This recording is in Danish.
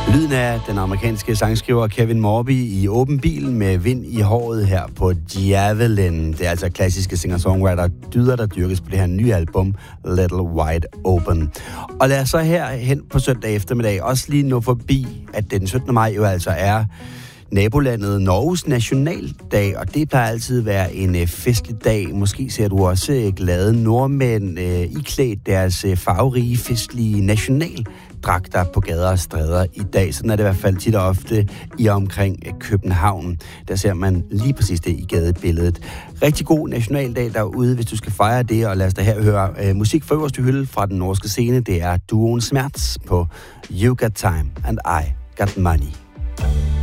Lyden af den amerikanske sangskriver Kevin Morby i åben bil med vind i håret her på Djævelen. Det er altså klassiske singer-songwriter-dyder, der dyrkes på det her nye album, Little Wide Open. Og lad os så her hen på søndag eftermiddag også lige nå forbi, at den 17. maj jo altså er nabolandet Norges nationaldag, og det plejer altid at være en festlig dag. Måske ser du også glade nordmænd iklædt deres farverige, festlige nationaldragter på gader og stræder i dag. Sådan er det i hvert fald tit og ofte i og omkring København. Der ser man lige præcis det i gadebilledet. Rigtig god nationaldag derude, hvis du skal fejre det, og lad os da her høre musik fra øverste hylde fra den norske scene. Det er duoen Smerts på You Got Time and I Got Money.